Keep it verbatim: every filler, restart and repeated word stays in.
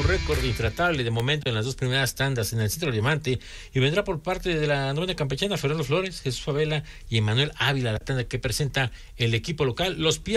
récord intratable de momento en las dos primeras tandas en el centro de Diamante, y vendrá por parte de la novena campechana Fernando Flores, Jesús Favela y Emanuel Ávila, la tanda que presenta el equipo local. Los